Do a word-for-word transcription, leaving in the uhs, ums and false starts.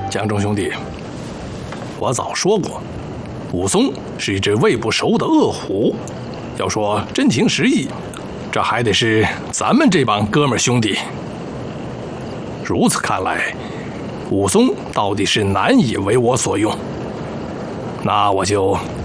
江中兄弟，我早说过，武松是一只喂不熟的恶虎。要说真情实意，这还得是咱们这帮哥们兄弟。如此看来，武松到底是难以为我所用。那我就